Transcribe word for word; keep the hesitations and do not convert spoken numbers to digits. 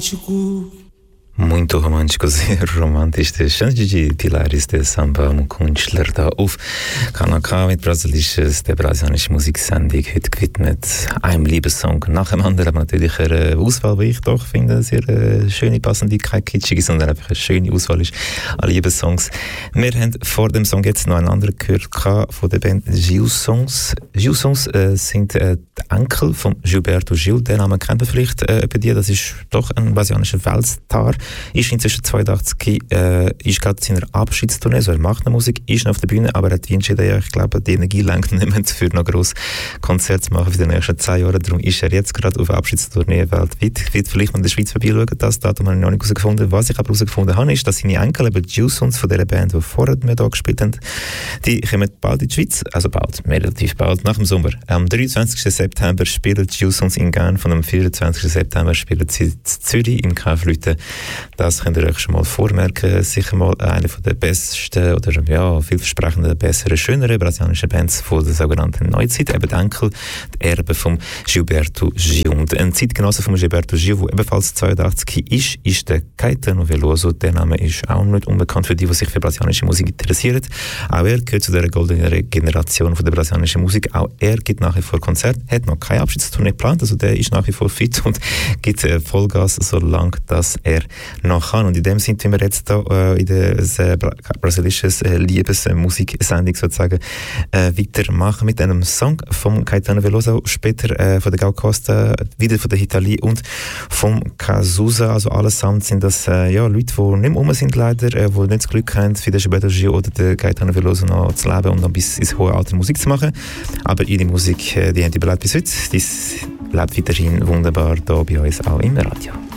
Muito romântico, sehr romantisch. Der schöne Gigi Pilaris, der Samba-Künstler da auf Kanal K mit brasilianisches, der brasilianischen Musiksendung heute gewidmet einem Liebessong nach dem anderen, aber natürlich eine Auswahl, die ich doch finde, sehr äh, schöne, passende, keine kitschige, sondern einfach eine schöne Auswahl ist an Liebessongs. Wir haben vor dem Song jetzt noch einen anderen gehört von der Band Gil Songs. Gil Songs äh, sind äh, die Enkel von Gilberto Gil, den Namen kennt man vielleicht äh, bei dir, das ist doch ein brasilianischer Weltstar. Ist inzwischen zweiundachtzig, äh, ist gerade seiner Abschiedstournee, also er macht eine Musik, ist noch auf der Bühne, aber er hat entschieden, ja, ich glaube, die Energie lenkt nicht mehr für noch grosse Konzerte zu machen für die nächsten zehn Jahre. Darum ist er jetzt gerade auf Abschiedstournee weltweit. Wird vielleicht mal in der Schweiz vorbeischauen, das Datum habe ich noch nicht herausgefunden. Was ich aber herausgefunden habe, ist, dass seine Enkel, eben Gil Songs von dieser Band, die vorher wir hier gespielt haben, die kommen bald in die Schweiz, also bald, relativ bald, nach dem Sommer. Am dreiundzwanzigsten September spielen Gil Songs in Genf, von am vierundzwanzigsten September spielen sie in Zürich im Kaufleuten. Das könnt ihr euch schon mal vormerken. Sicher mal eine der besten oder ja, vielversprechenden, besseren, schöneren brasilianischen Bands von der sogenannten Neuzeit. Eben die Enkel, die Erben von Gilberto Gil. Und ein Zeitgenosse von Gilberto Gil, der ebenfalls zweiundachtzig ist, ist der Caetano Veloso. Der Name ist auch nicht unbekannt für die, die sich für brasilianische Musik interessieren. Auch er gehört zu der goldenen Generation von der brasilianischen Musik. Auch er gibt nach wie vor Konzerte, hat noch keine Abschiedstournee geplant, also der ist nach wie vor fit und gibt äh, Vollgas, solange dass er noch kann. Und in dem Sinne sind wir jetzt da äh, in der äh, brasilianischen äh, Liebesmusiksendung sozusagen äh, weitermachen mit einem Song von Caetano Veloso, später äh, von der Gal Costa, wieder von der Hitali und vom Cazuza. Also allesamt sind das äh, ja, Leute, die nicht mehr rum sind leider, äh, die nicht das Glück haben, für den Gilberto Gil oder den Caetano Veloso noch zu leben und noch bis ins hohe Alter Musik zu machen. Aber ihre Musik, äh, die haben überlebt bis heute. Die lebt weiterhin wunderbar hier bei uns auch im Radio.